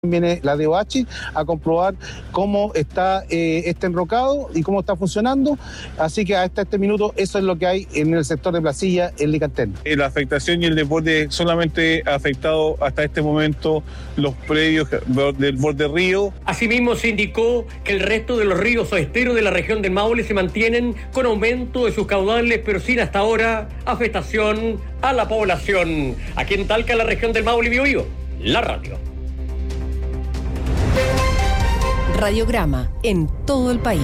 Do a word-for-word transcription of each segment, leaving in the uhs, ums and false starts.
Viene la D O H a comprobar cómo está eh, este enrocado y cómo está funcionando, así que hasta este minuto eso es lo que hay en el sector de Placilla, en Licantén. La afectación y el desborde solamente ha afectado hasta este momento los predios del borde río. Asimismo se indicó que el resto de los ríos o esteros de la región del Maule se mantienen con aumento de sus caudales, pero sin hasta ahora afectación a la población. Aquí en Talca, la región del Maule y Biobío, la radio. Radiograma en todo el país.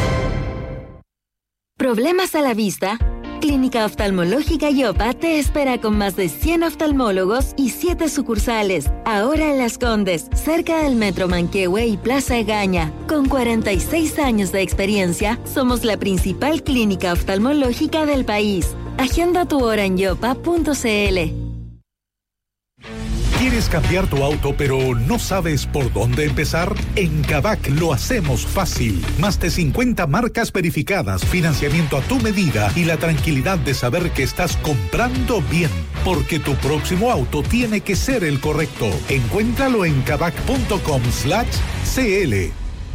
¿Problemas a la vista? Clínica Oftalmológica Yopa te espera con más de cien oftalmólogos y siete sucursales. Ahora en Las Condes, cerca del Metro Manquehue y Plaza Egaña. Con cuarenta y seis años de experiencia, somos la principal clínica oftalmológica del país. Agenda tu hora en yopa punto c l. ¿Quieres cambiar tu auto pero no sabes por dónde empezar? En Kavak lo hacemos fácil. Más de cincuenta marcas verificadas, financiamiento a tu medida y la tranquilidad de saber que estás comprando bien. Porque tu próximo auto tiene que ser el correcto. Encuéntralo en kavak punto com slash c l.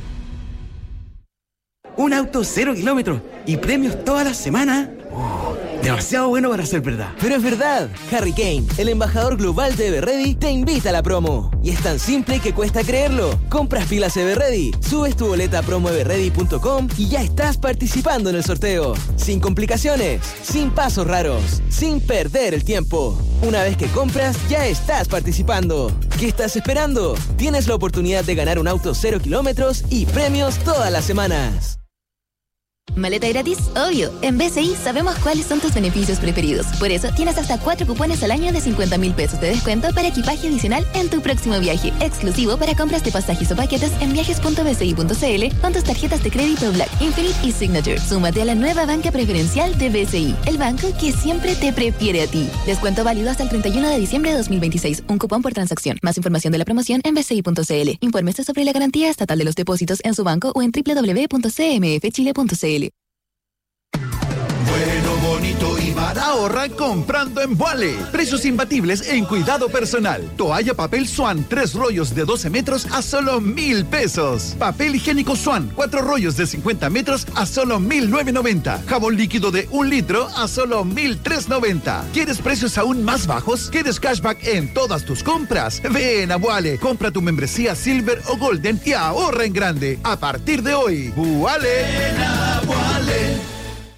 Un auto cero kilómetros y premios toda la semana. Oh, demasiado bueno para ser verdad. Pero es verdad. Harry Kane, el embajador global de Everready, te invita a la promo. Y es tan simple que cuesta creerlo. Compras pilas Everready, subes tu boleta a promo everready punto com y ya estás participando en el sorteo. Sin complicaciones, sin pasos raros, sin perder el tiempo. Una vez que compras, ya estás participando. ¿Qué estás esperando? Tienes la oportunidad de ganar un auto cero kilómetros y premios todas las semanas. ¿Maleta gratis? Obvio. En B C I sabemos cuáles son tus beneficios preferidos. Por eso tienes hasta cuatro cupones al año de cincuenta mil pesos de descuento para equipaje adicional en tu próximo viaje. Exclusivo para compras de pasajes o paquetes en viajes punto b c i punto c l con tus tarjetas de crédito Black, Infinite y Signature. Súmate a la nueva banca preferencial de B C I, el banco que siempre te prefiere a ti. Descuento válido hasta el treinta y uno de diciembre de dos mil veintiséis. Un cupón por transacción. Más información de la promoción en b c i punto c l. Infórmese sobre la garantía estatal de los depósitos en su banco o en doble u doble u doble u punto c m f chile punto c l. Bueno, bonito y barato. Ahorra comprando en Vuale. Precios imbatibles en cuidado personal. Toalla papel Swan, tres rollos de doce metros a solo mil pesos. Papel higiénico Swan, cuatro rollos de cincuenta metros a solo mil novecientos noventa. Jabón líquido de un litro a solo mil trescientos noventa. ¿Quieres precios aún más bajos? ¿Quieres cashback en todas tus compras? Ven a Vuale, compra tu membresía Silver o Golden y ahorra en grande. A partir de hoy, Vuale. Ven a Vuale.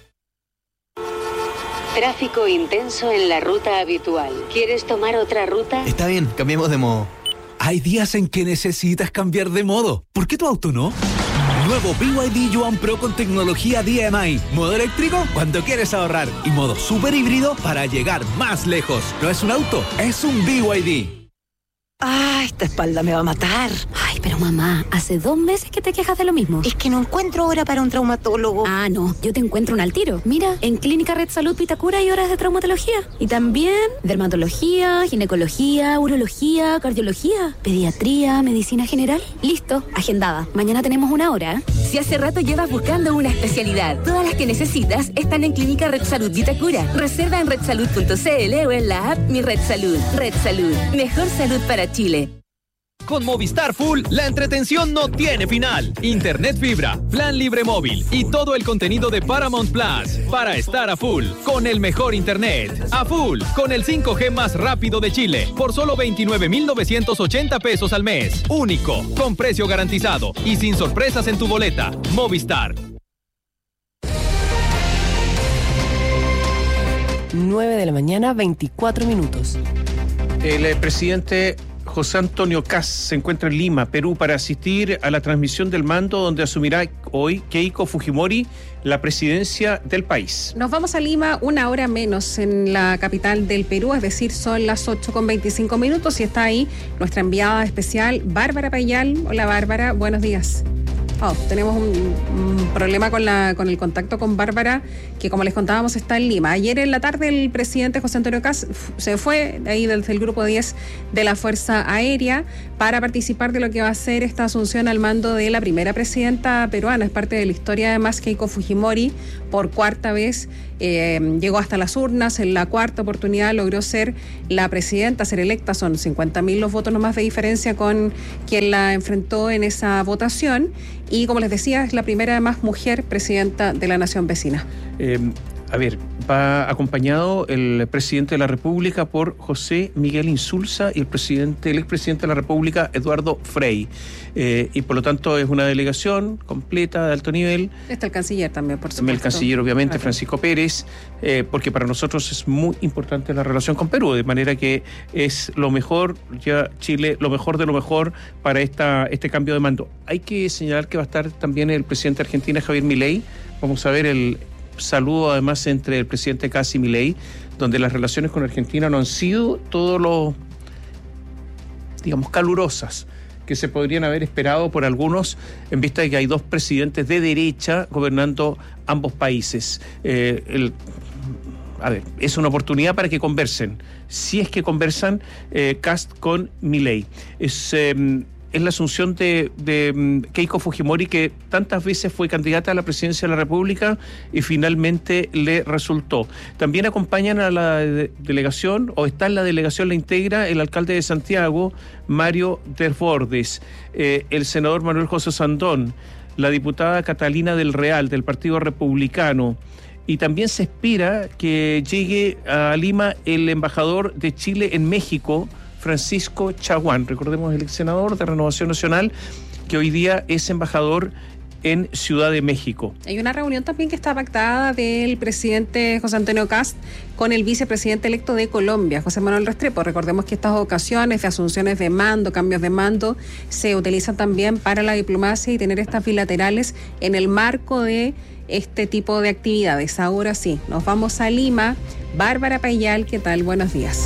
Tráfico intenso en la ruta habitual. ¿Quieres tomar otra ruta? Está bien, cambiemos de modo. Hay días en que necesitas cambiar de modo. ¿Por qué tu auto no? Nuevo B Y D Yuan Pro con tecnología D M I. Modo eléctrico cuando quieres ahorrar. Y modo super híbrido para llegar más lejos. No es un auto, es un B Y D. ¡Ay, esta espalda me va a matar! Ay, pero mamá, hace dos meses que te quejas de lo mismo. Es que no encuentro hora para un traumatólogo. Ah, no, yo te encuentro un al tiro. Mira, en Clínica Red Salud Vitacura hay horas de traumatología. Y también dermatología, ginecología, urología, cardiología, pediatría, medicina general. Listo, agendada. Mañana tenemos una hora. Si hace rato llevas buscando una especialidad, todas las que necesitas están en Clínica Red Salud Vitacura. Reserva en red salud punto c l o en la app Mi Red Salud. Red Salud, mejor salud para Chile. Con Movistar Full, la entretención no tiene final. Internet fibra, plan libre móvil y todo el contenido de Paramount Plus para estar a full con el mejor internet. A full con el cinco G más rápido de Chile por solo veintinueve mil novecientos ochenta pesos al mes. Único, con precio garantizado y sin sorpresas en tu boleta. Movistar. nueve de la mañana, veinticuatro minutos. El eh, presidente José Antonio Kast se encuentra en Lima, Perú, para asistir a la transmisión del mando donde asumirá hoy Keiko Fujimori la presidencia del país. Nos vamos a Lima una hora menos en la capital del Perú, es decir, son las ocho con veinticinco minutos y está ahí nuestra enviada especial, Bárbara Payal. Hola Bárbara, buenos días. Oh, tenemos un, un problema con, la, con el contacto con Bárbara, que como les contábamos está en Lima. Ayer en la tarde el presidente José Antonio Kast se fue de ahí desde el grupo diez de la Fuerza Aérea para participar de lo que va a ser esta asunción al mando de la primera presidenta peruana. Es parte de la historia además. Keiko Fujimori por cuarta vez eh, llegó hasta las urnas, en la cuarta oportunidad logró ser la presidenta, ser electa. Son cincuenta mil los votos nomás de diferencia con quien la enfrentó en esa votación. Y como les decía, es la primera además mujer presidenta de la nación vecina. Eh, a ver, va acompañado el presidente de la República por José Miguel Insulza y el presidente, el expresidente de la República, Eduardo Frei. Eh, y por lo tanto es una delegación completa de alto nivel. Está el canciller también, por supuesto. También el canciller, obviamente, claro. Francisco Pérez, eh, porque para nosotros es muy importante la relación con Perú, de manera que es lo mejor, ya Chile, lo mejor de lo mejor para esta este cambio de mando. Hay que señalar que va a estar también el presidente de Argentina, Javier Milei. Vamos a ver el saludo además entre el presidente Kast y Milei, donde las relaciones con Argentina no han sido todos los, digamos, calurosas que se podrían haber esperado por algunos, en vista de que hay dos presidentes de derecha gobernando ambos países. Eh, el, a ver, es una oportunidad para que conversen, si es que conversan eh, Kast con Milei. Es... Eh, es la asunción de, de Keiko Fujimori, que tantas veces fue candidata a la presidencia de la República y finalmente le resultó. También acompañan a la de, delegación, o está en la delegación, la integra el alcalde de Santiago, Mario Desbordes, eh, el senador Manuel José Sandón, la diputada Catalina del Real, del Partido Republicano. Y también se espera que llegue a Lima el embajador de Chile en México, Francisco Chaguán, recordemos el ex senador de Renovación Nacional, que hoy día es embajador en Ciudad de México. Hay una reunión también que está pactada del presidente José Antonio Kast con el vicepresidente electo de Colombia, José Manuel Restrepo. Recordemos que estas ocasiones de asunciones de mando, cambios de mando, se utilizan también para la diplomacia y tener estas bilaterales en el marco de este tipo de actividades. Ahora sí, nos vamos a Lima. Bárbara Payal, ¿qué tal? Buenos días.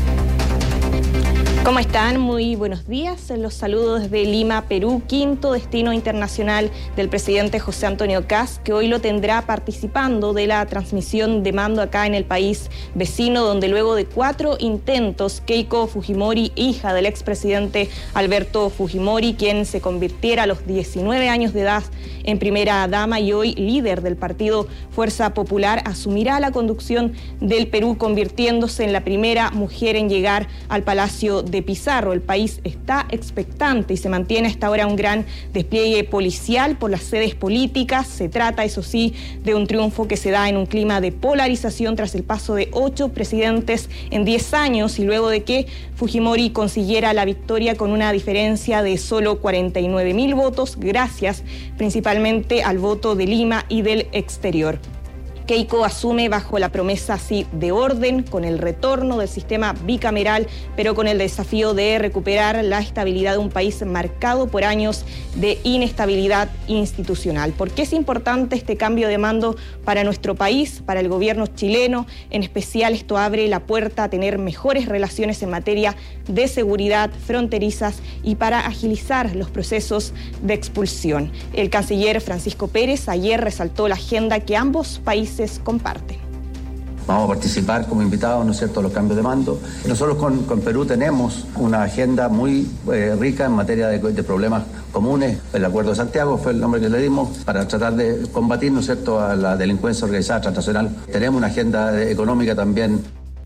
¿Cómo están? Muy buenos días. Los saludos desde Lima, Perú, quinto destino internacional del presidente José Antonio Kast, que hoy lo tendrá participando de la transmisión de mando acá en el país vecino, donde luego de cuatro intentos, Keiko Fujimori, hija del expresidente Alberto Fujimori, quien se convirtiera a los diecinueve años de edad en primera dama y hoy líder del partido Fuerza Popular, asumirá la conducción del Perú, convirtiéndose en la primera mujer en llegar al Palacio de Pizarro. El país está expectante y se mantiene hasta ahora un gran despliegue policial por las sedes políticas. Se trata, eso sí, de un triunfo que se da en un clima de polarización tras el paso de ocho presidentes en diez años y luego de que Fujimori consiguiera la victoria con una diferencia de solo cuarenta y nueve mil votos, gracias principalmente al voto de Lima y del exterior. Keiko asume bajo la promesa así de orden, con el retorno del sistema bicameral, pero con el desafío de recuperar la estabilidad de un país marcado por años de inestabilidad institucional. ¿Por qué es importante este cambio de mando para nuestro país, para el gobierno chileno? En especial, esto abre la puerta a tener mejores relaciones en materia de seguridad fronterizas y para agilizar los procesos de expulsión. El canciller Francisco Pérez ayer resaltó la agenda que ambos países comparten. Vamos a participar como invitados, ¿no es cierto?, a los cambios de mando. Nosotros con, con Perú tenemos una agenda muy eh, rica en materia de, de problemas comunes. El Acuerdo de Santiago fue el nombre que le dimos para tratar de combatir, ¿no es cierto?, a la delincuencia organizada transnacional. Tenemos una agenda económica también.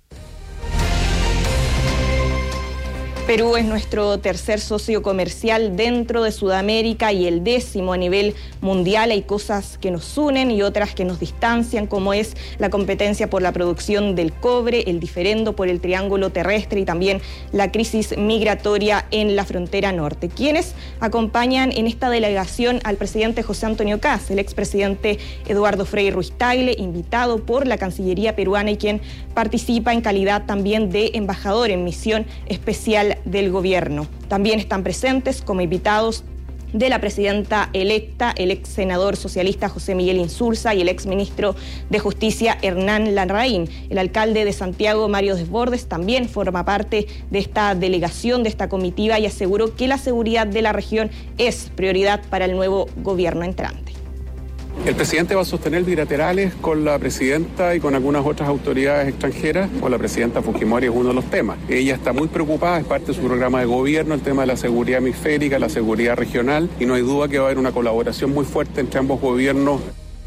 Perú es nuestro tercer socio comercial dentro de Sudamérica y el décimo a nivel mundial. Hay cosas que nos unen y otras que nos distancian, como es la competencia por la producción del cobre, el diferendo por el triángulo terrestre y también la crisis migratoria en la frontera norte. Quienes acompañan en esta delegación al presidente José Antonio Kast, el expresidente Eduardo Frei Ruiz-Tagle, invitado por la Cancillería peruana y quien participa en calidad también de embajador en misión especial del gobierno. También están presentes como invitados de la presidenta electa, el ex senador socialista José Miguel Insulza y el ex ministro de Justicia Hernán Larraín. El alcalde de Santiago, Mario Desbordes, también forma parte de esta delegación, de esta comitiva, y aseguró que la seguridad de la región es prioridad para el nuevo gobierno entrante. El presidente va a sostener bilaterales con la presidenta y con algunas otras autoridades extranjeras. Con la presidenta Fujimori es uno de los temas. Ella está muy preocupada, es parte de su programa de gobierno, el tema de la seguridad hemisférica, la seguridad regional, y no hay duda que va a haber una colaboración muy fuerte entre ambos gobiernos.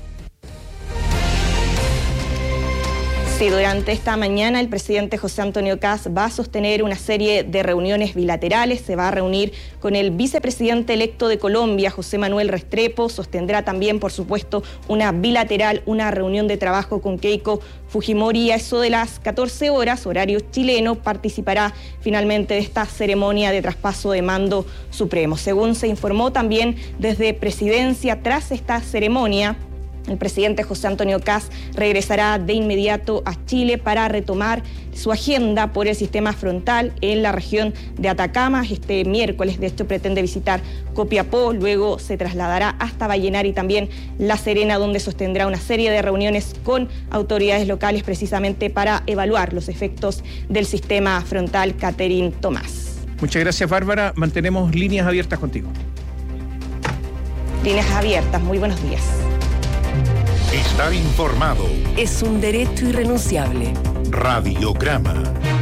Sí, durante esta mañana el presidente José Antonio Kast va a sostener una serie de reuniones bilaterales. Se va a reunir con el vicepresidente electo de Colombia, José Manuel Restrepo. Sostendrá también, por supuesto, una bilateral, una reunión de trabajo con Keiko Fujimori. A eso de las catorce horas, horario chileno, participará finalmente de esta ceremonia de traspaso de mando supremo. Según se informó también desde Presidencia, tras esta ceremonia, el presidente José Antonio Kast regresará de inmediato a Chile para retomar su agenda por el sistema frontal en la región de Atacama. Este miércoles, de hecho, pretende visitar Copiapó, luego se trasladará hasta Vallenar y también La Serena, donde sostendrá una serie de reuniones con autoridades locales precisamente para evaluar los efectos del sistema frontal. Catherine Tomás. Muchas gracias, Bárbara. Mantenemos líneas abiertas contigo. Líneas abiertas, muy buenos días. Estar informado es un derecho irrenunciable. Radiograma.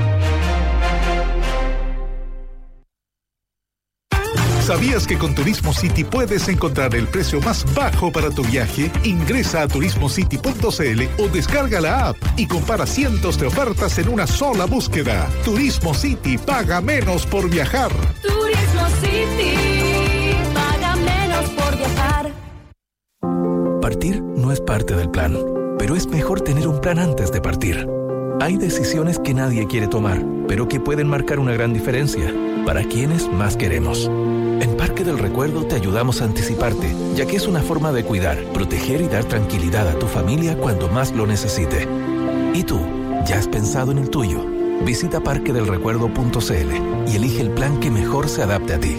¿Sabías que con Turismo City puedes encontrar el precio más bajo para tu viaje? Ingresa a turismo city punto c l o descarga la app y compara cientos de ofertas en una sola búsqueda. Turismo City, paga menos por viajar. Turismo City, paga menos por viajar. Partir no es parte del plan, pero es mejor tener un plan antes de partir. Hay decisiones que nadie quiere tomar, pero que pueden marcar una gran diferencia para quienes más queremos. En Parque del Recuerdo te ayudamos a anticiparte, ya que es una forma de cuidar, proteger y dar tranquilidad a tu familia cuando más lo necesite. ¿Y tú? ¿Ya has pensado en el tuyo? Visita parque del recuerdo punto c l y elige el plan que mejor se adapte a ti.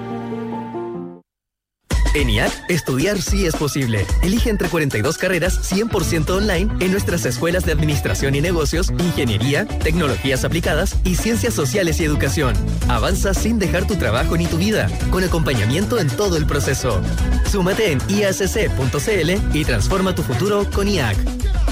En I A C, estudiar sí es posible. Elige entre cuarenta y dos carreras cien por ciento online en nuestras escuelas de Administración y Negocios, Ingeniería, Tecnologías Aplicadas y Ciencias Sociales y Educación. Avanza sin dejar tu trabajo ni tu vida, con acompañamiento en todo el proceso. Súmate en i a c c punto c l y transforma tu futuro con I A C.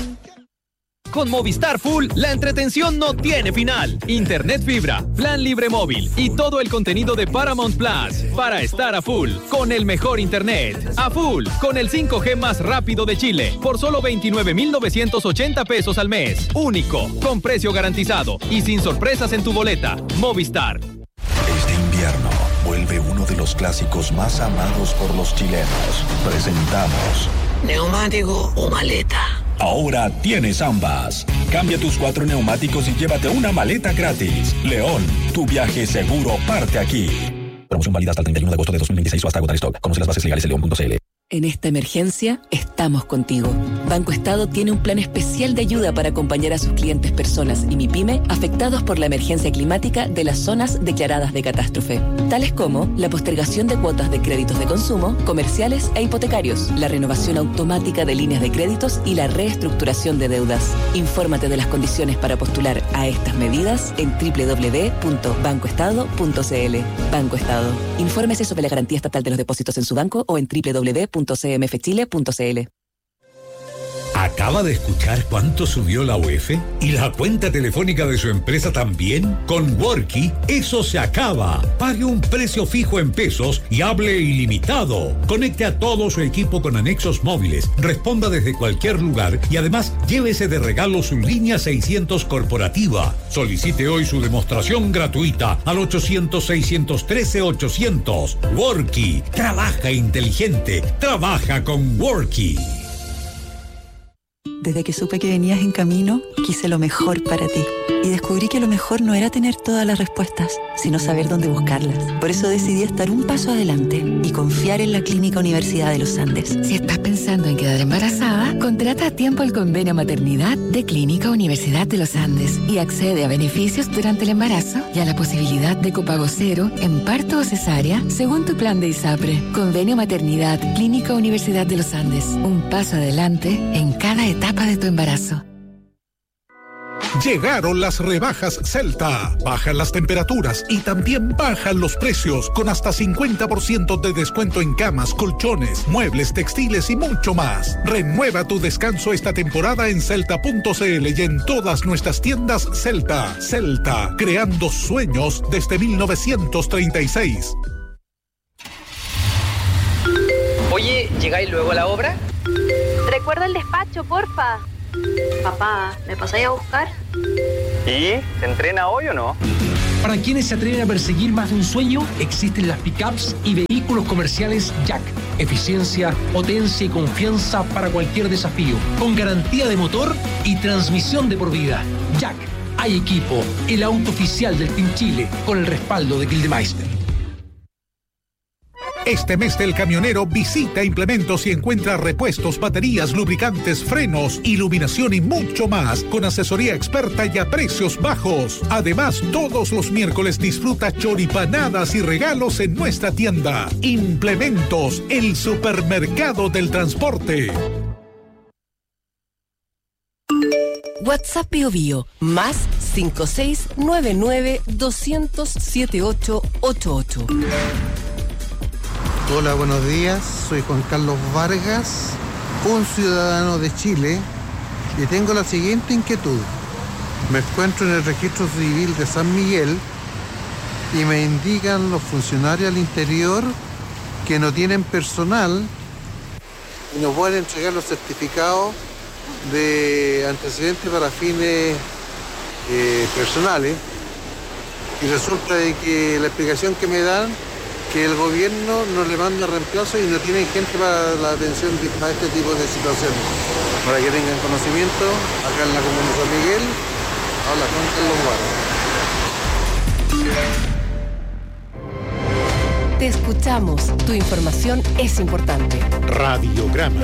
Con Movistar Full, la entretención no tiene final. Internet fibra, plan libre móvil y todo el contenido de Paramount Plus para estar a full con el mejor internet. A full con el cinco G más rápido de Chile por solo veintinueve mil novecientos ochenta pesos al mes. Único, con precio garantizado y sin sorpresas en tu boleta. Movistar. Este invierno vuelve uno de los clásicos más amados por los chilenos. Presentamos ¿neumático o maleta? Ahora tienes ambas. Cambia tus cuatro neumáticos y llévate una maleta gratis. León, tu viaje seguro parte aquí. Promoción válida hasta el treinta y uno de agosto de dos mil veintiséis o hasta agotar stock. Conoce las bases legales en león punto c l. En esta emergencia, estamos contigo. Banco Estado tiene un plan especial de ayuda para acompañar a sus clientes personas y MIPYME afectados por la emergencia climática de las zonas declaradas de catástrofe, tales como la postergación de cuotas de créditos de consumo, comerciales e hipotecarios, la renovación automática de líneas de créditos y la reestructuración de deudas. Infórmate de las condiciones para postular a estas medidas en doble u doble u doble u punto banco estado punto c l. Banco Estado. Infórmese sobre la garantía estatal de los depósitos en su banco o en doble u doble u doble u punto c m f chile punto c l. ¿Acaba de escuchar cuánto subió la U E F? ¿Y la cuenta telefónica de su empresa también? Con Worky, eso se acaba. Pague un precio fijo en pesos y hable ilimitado. Conecte a todo su equipo con anexos móviles, responda desde cualquier lugar y además llévese de regalo su línea seiscientos corporativa. Solicite hoy su demostración gratuita al ochocientos, seiscientos trece, ochocientos. Worky, trabaja inteligente, trabaja con Worky. Desde que supe que venías en camino, quise lo mejor para ti. Y descubrí que lo mejor no era tener todas las respuestas, sino saber dónde buscarlas. Por eso decidí estar un paso adelante y confiar en la Clínica Universidad de los Andes. Si estás pensando en quedar embarazada, contrata a tiempo el convenio maternidad de Clínica Universidad de los Andes y accede a beneficios durante el embarazo y a la posibilidad de copago cero en parto o cesárea según tu plan de ISAPRE. Convenio maternidad Clínica Universidad de los Andes. Un paso adelante en cada etapa de tu embarazo. Llegaron las rebajas Celta. Bajan las temperaturas y también bajan los precios con hasta cincuenta por ciento de descuento en camas, colchones, muebles, textiles y mucho más. Renueva tu descanso esta temporada en celta punto c l y en todas nuestras tiendas Celta. Celta, creando sueños desde mil novecientos treinta y seis. Oye, ¿llegáis luego a la obra? Recuerda el despacho, porfa. Papá, ¿me pasáis a buscar? ¿Y? ¿Se entrena hoy o no? Para quienes se atreven a perseguir más de un sueño, existen las pick-ups y vehículos comerciales Jack. Eficiencia, potencia y confianza para cualquier desafío. Con garantía de motor y transmisión de por vida. Jack, hay equipo. El auto oficial del Team Chile con el respaldo de Gildemeister. Este mes del camionero visita Implementos y encuentra repuestos, baterías, lubricantes, frenos, iluminación y mucho más con asesoría experta y a precios bajos. Además, todos los miércoles disfruta choripanadas y regalos en nuestra tienda. Implementos, el supermercado del transporte. WhatsApp Bio Bio, más cinco seis nueve nueve dos cero cero siete ocho ocho ocho. Hola, buenos días. Soy Juan Carlos Vargas, un ciudadano de Chile, y tengo la siguiente inquietud. Me encuentro en el registro civil de San Miguel y me indican los funcionarios al interior que no tienen personal y no pueden entregar los certificados de antecedentes para fines eh, personales. Y resulta de que la explicación que me dan que el gobierno no le manda reemplazo y no tienen gente para la atención a este tipo de situaciones. Para que tengan conocimiento, acá en la comuna de San Miguel, habla Juan Carlos Vargas. Te escuchamos, tu información es importante. Radiograma.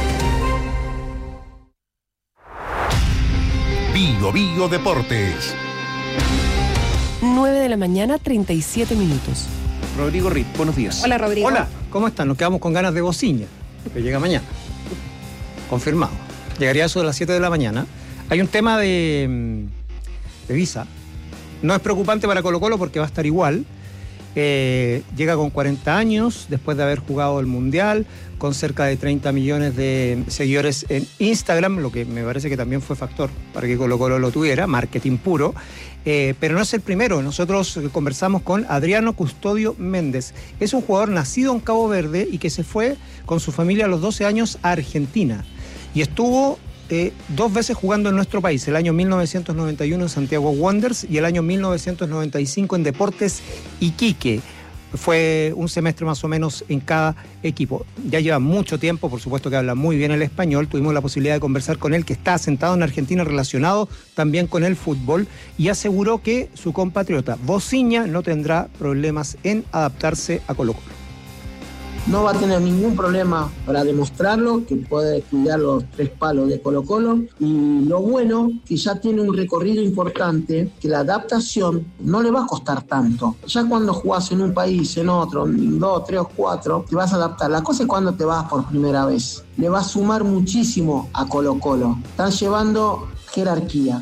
Bio Bio Deportes. nueve de la mañana, treinta y siete minutos. Rodrigo Ritt, buenos días. Hola, Rodrigo. Hola, ¿cómo están? Nos quedamos con ganas de bociña, que llega mañana. Confirmado. Llegaría eso de las siete de la mañana. Hay un tema de, de visa. No es preocupante para Colo-Colo porque va a estar igual. Eh, llega con cuarenta años, después de haber jugado el Mundial, con cerca de treinta millones de seguidores en Instagram, lo que me parece que también fue factor para que Colo-Colo lo tuviera, marketing puro. Eh, pero no es el primero. Nosotros conversamos con Adriano Custodio Méndez. Es un jugador nacido en Cabo Verde y que se fue con su familia a los doce años a Argentina. Y estuvo eh, dos veces jugando en nuestro país, el año mil novecientos noventa y uno en Santiago Wanderers y el año mil novecientos noventa y cinco en Deportes Iquique. Fue un semestre más o menos en cada equipo. Ya lleva mucho tiempo, por supuesto que habla muy bien el español. Tuvimos la posibilidad de conversar con él, que está asentado en Argentina, relacionado también con el fútbol, y aseguró que su compatriota Bociña no tendrá problemas en adaptarse a Colo-Colo. No va a tener ningún problema para demostrarlo, que puede cuidar los tres palos de Colo-Colo. Y lo bueno, que ya tiene un recorrido importante, que la adaptación no le va a costar tanto. Ya cuando jugás en un país, en otro, en dos, tres o cuatro, te vas a adaptar. La cosa es cuando te vas por primera vez. Le va a sumar muchísimo a Colo-Colo. Están llevando jerarquía.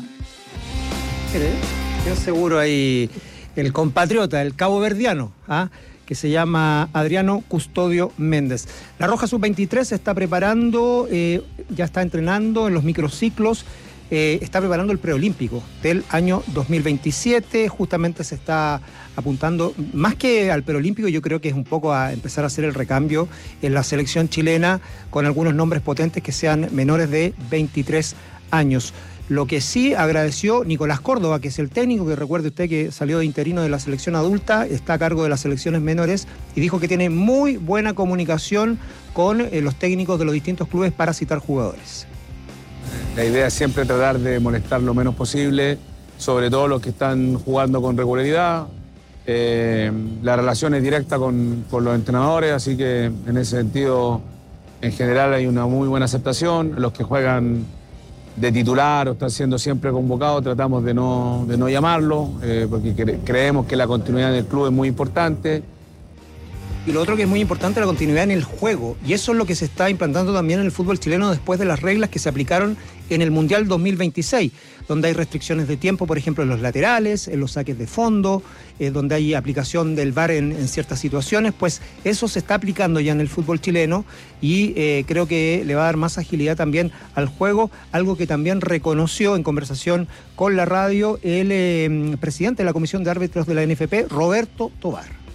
Yo seguro ahí el compatriota, el caboverdiano, ¿ah? que se llama Adriano Custodio Méndez. La Roja sub veintitrés se está preparando, eh, ya está entrenando en los microciclos, eh, está preparando el preolímpico del año dos mil veintisiete, justamente se está apuntando, más que al preolímpico, yo creo que es un poco a empezar a hacer el recambio en la selección chilena con algunos nombres potentes que sean menores de veintitrés años. Lo que sí agradeció Nicolás Córdoba, que es el técnico, que recuerde usted que salió de interino de la selección adulta, está a cargo de las selecciones menores, y dijo que tiene muy buena comunicación con eh, los técnicos de los distintos clubes para citar jugadores. La idea es siempre tratar de molestar lo menos posible, sobre todo los que están jugando con regularidad. Eh, la relación es directa con, con los entrenadores, así que en ese sentido, en general hay una muy buena aceptación. Los que juegan de titular o están siendo siempre convocados, tratamos de no, de no llamarlo, eh, porque cre- creemos que la continuidad del club es muy importante. Y lo otro que es muy importante, la continuidad en el juego. Y eso es lo que se está implantando también en el fútbol chileno después de las reglas que se aplicaron en el Mundial dos mil veintiséis, donde hay restricciones de tiempo, por ejemplo, en los laterales, en los saques de fondo, eh, donde hay aplicación del V A R en, en ciertas situaciones. Pues eso se está aplicando ya en el fútbol chileno y eh, creo que le va a dar más agilidad también al juego, algo que también reconoció en conversación con la radio el eh, presidente de la Comisión de Árbitros de la N F P, Roberto Tobar.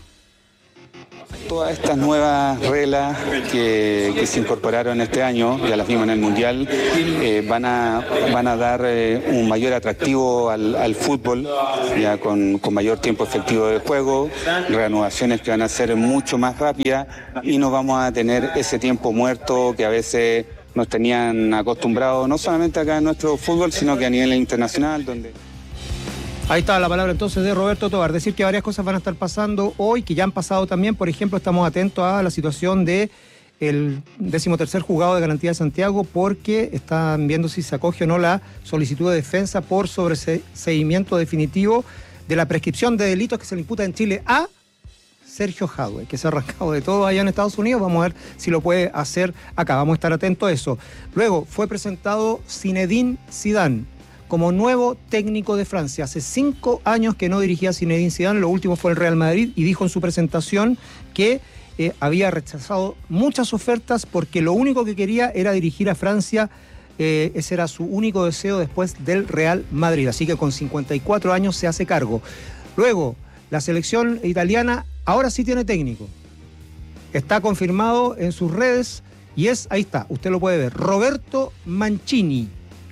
Todas estas nuevas reglas que, que se incorporaron este año, ya las vimos en el Mundial, eh, van, a, van a dar eh, un mayor atractivo al, al fútbol, ya con, con mayor tiempo efectivo de juego, reanudaciones que van a ser mucho más rápidas y no vamos a tener ese tiempo muerto que a veces nos tenían acostumbrados, no solamente acá en nuestro fútbol, sino que a nivel internacional, donde... Ahí está la palabra entonces de Roberto Tobar. Decir que varias cosas van a estar pasando hoy, que ya han pasado también. Por ejemplo, estamos atentos a la situación de el decimotercer juzgado de garantía de Santiago, porque están viendo si se acoge o no la solicitud de defensa por sobreseimiento definitivo de la prescripción de delitos que se le imputa en Chile a Sergio Jadue, que se ha arrancado de todo allá en Estados Unidos. Vamos a ver si lo puede hacer acá. Vamos a estar atentos a eso. Luego fue presentado Zinedine Zidane como nuevo técnico de Francia. Hace cinco años que no dirigía Zinedine Zidane, lo último fue el Real Madrid, y dijo en su presentación que eh, había rechazado muchas ofertas porque lo único que quería era dirigir a Francia. Eh, ese era su único deseo después del Real Madrid, así que con cincuenta y cuatro años se hace cargo. Luego, la selección italiana ahora sí tiene técnico. Está confirmado en sus redes y es, ahí está, usted lo puede ver, Roberto Mancini.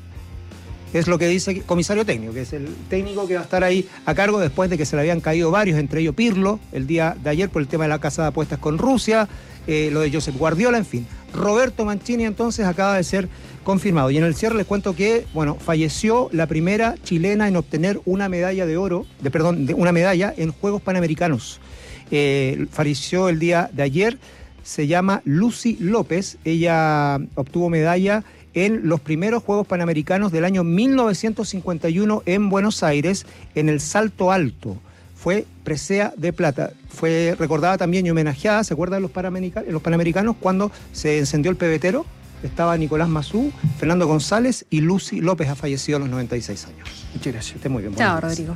Es lo que dice el comisario técnico, que es el técnico que va a estar ahí a cargo después de que se le habían caído varios, entre ellos Pirlo, el día de ayer por el tema de la casa de apuestas con Rusia, eh, lo de Josep Guardiola, en fin. Roberto Mancini entonces acaba de ser confirmado. Y en el cierre les cuento que, bueno, falleció la primera chilena en obtener una medalla de oro, de perdón, de una medalla en Juegos Panamericanos. Eh, falleció el día de ayer, se llama Lucy López, ella obtuvo medalla en los primeros Juegos Panamericanos del año mil novecientos cincuenta y uno en Buenos Aires, en el salto alto. Fue presea de plata. Fue recordada también y homenajeada, ¿se acuerdan los, los Panamericanos cuando se encendió el pebetero? Estaba Nicolás Mazú, Fernando González y Lucy López, ha fallecido a los noventa y seis años. Muchas gracias, esté muy bien. Chao, Rodrigo.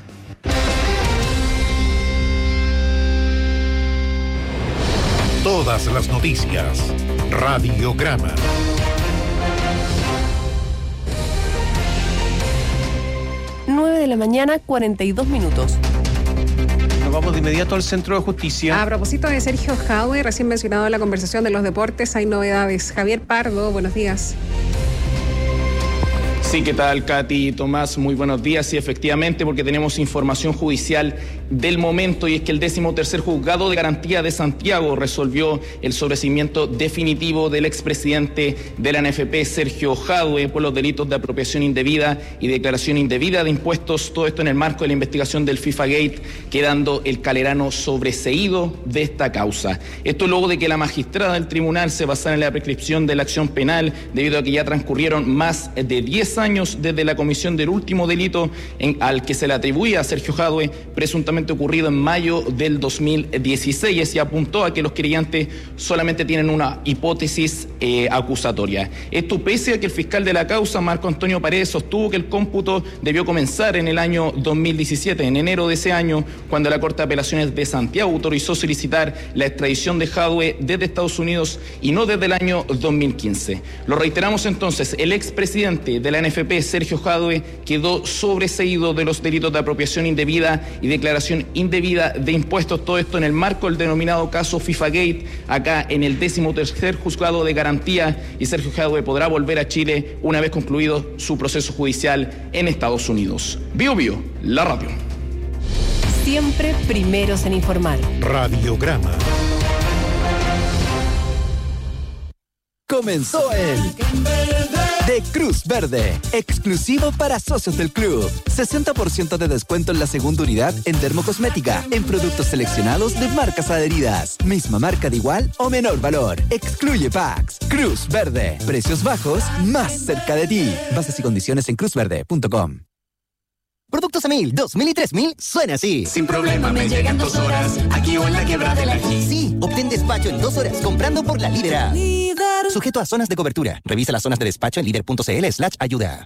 Todas las noticias. Radiograma. nueve de la mañana, cuarenta y dos minutos. Nos vamos de inmediato al Centro de Justicia. A propósito de Sergio Jadue, recién mencionado en la conversación de los deportes, hay novedades. Javier Pardo, buenos días. Sí, ¿qué tal, Katy? Tomás, muy buenos días. Sí, efectivamente, porque tenemos información judicial del momento, y es que el décimo tercer juzgado de garantía de Santiago resolvió el sobreseimiento definitivo del expresidente de la N F P, Sergio Jadue, por los delitos de apropiación indebida y declaración indebida de impuestos. Todo esto en el marco de la investigación del FIFA Gate, quedando el Calerano sobreseído de esta causa. Esto luego de que la magistrada del tribunal se basara en la prescripción de la acción penal, debido a que ya transcurrieron más de diez años desde la comisión del último delito en, al que se le atribuía a Sergio Jadue, presuntamente ocurrido en mayo del dos mil dieciséis, y apuntó a que los querellantes solamente tienen una hipótesis eh, acusatoria. Esto pese a que el fiscal de la causa, Marco Antonio Paredes, sostuvo que el cómputo debió comenzar en el año dos mil diecisiete, en enero de ese año, cuando la Corte de Apelaciones de Santiago autorizó solicitar la extradición de Jadue desde Estados Unidos y no desde el año dos mil quince. Lo reiteramos entonces, el expresidente de la N F P, Sergio Jadue, quedó sobreseído de los delitos de apropiación indebida y declaración indebida de impuestos, todo esto en el marco del denominado caso FIFA Gate, acá en el décimo tercer juzgado de garantía, y Sergio Jadue podrá volver a Chile una vez concluido su proceso judicial en Estados Unidos. Bio Bio, la radio. Siempre primeros en informar. Radiograma. Comenzó el de Cruz Verde, exclusivo para socios del club. sesenta por ciento de descuento en la segunda unidad en dermocosmética, en productos seleccionados de marcas adheridas. Misma marca de igual o menor valor. Excluye packs. Cruz Verde, precios bajos más cerca de ti. Bases y condiciones en cruz verde punto com. Productos a mil, dos mil y tres mil suena así. Sin problema me llegan dos horas, aquí o en la quebrada de la G. Sí, obtén despacho en dos horas comprando por la Lídera. Líder. Sujeto a zonas de cobertura. Revisa las zonas de despacho en líder punto cl slash ayuda.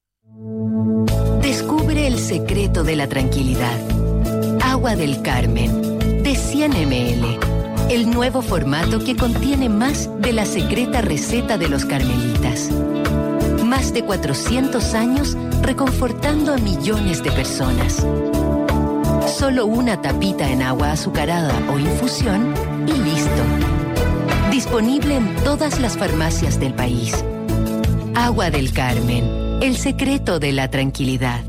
Descubre el secreto de la tranquilidad. Agua del Carmen, de cien mililitros. El nuevo formato que contiene más de la secreta receta de los carmelitas. Más de cuatrocientos años reconfortando a millones de personas. Solo una tapita en agua azucarada o infusión y listo. Disponible en todas las farmacias del país. Agua del Carmen, el secreto de la tranquilidad.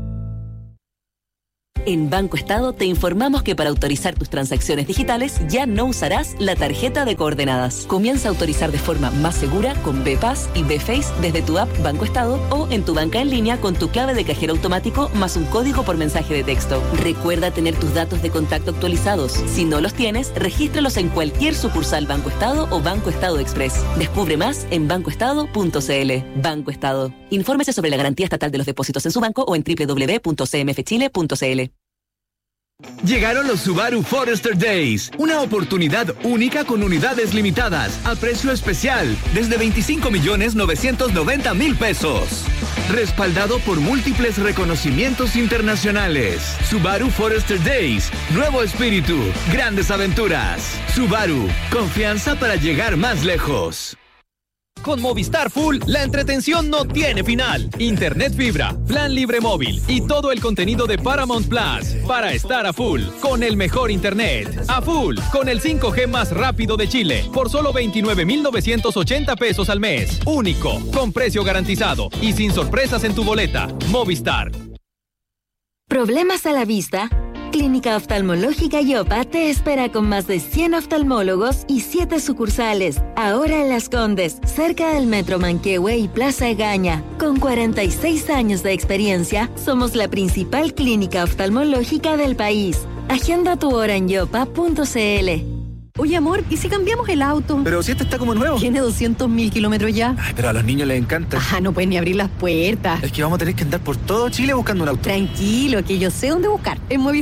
En Banco Estado te informamos que para autorizar tus transacciones digitales ya no usarás la tarjeta de coordenadas. Comienza a autorizar de forma más segura con B-Pass y B-Face desde tu app Banco Estado o en tu banca en línea con tu clave de cajero automático más un código por mensaje de texto. Recuerda tener tus datos de contacto actualizados. Si no los tienes, regístralos en cualquier sucursal Banco Estado o Banco Estado Express. Descubre más en banco estado punto cl. Banco Estado. Infórmese sobre la garantía estatal de los depósitos en su banco o en doble u doble u doble u punto c m f chile punto c l. Llegaron los Subaru Forester Days, una oportunidad única con unidades limitadas, a precio especial, desde veinticinco millones novecientos noventa mil pesos. Respaldado por múltiples reconocimientos internacionales. Subaru Forester Days, nuevo espíritu, grandes aventuras. Subaru, confianza para llegar más lejos. Con Movistar Full, la entretención no tiene final. Internet fibra, plan libre móvil y todo el contenido de Paramount Plus para estar a full con el mejor internet. A full con el cinco G más rápido de Chile por solo veintinueve mil novecientos ochenta pesos al mes. Único, con precio garantizado y sin sorpresas en tu boleta. Movistar. ¿Problemas a la vista? Clínica Oftalmológica Yopa te espera con más de cien oftalmólogos y siete sucursales. Ahora en Las Condes, cerca del Metro Manquehue y Plaza Egaña. Con cuarenta y seis años de experiencia, somos la principal clínica oftalmológica del país. Agenda tu hora en yopa punto cl. Oye, amor, ¿y si cambiamos el auto? Pero si este está como nuevo. Tiene doscientos mil kilómetros ya. Ay, pero a los niños les encanta. Ah, no pueden ni abrir las puertas. Es que vamos a tener que andar por todo Chile buscando un auto. Tranquilo, que yo sé dónde buscar. En Movistar.